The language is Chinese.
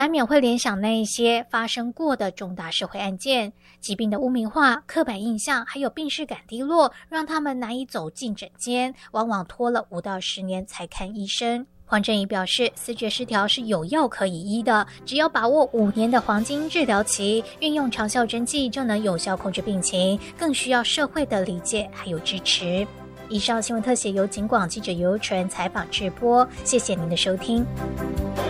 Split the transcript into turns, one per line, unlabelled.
难免会联想那一些发生过的重大社会案件，疾病的污名化、刻板印象，还有病识感低落，让他们难以走进诊间，往往拖了5到10年才看医生。黄正仪表示，思觉失调是有药可以医的，只要把握5年的黄金治疗期，运用长效针剂就能有效控制病情，更需要社会的理解还有支持。以上新闻特写由警广记者尤纯采访制播，谢谢您的收听。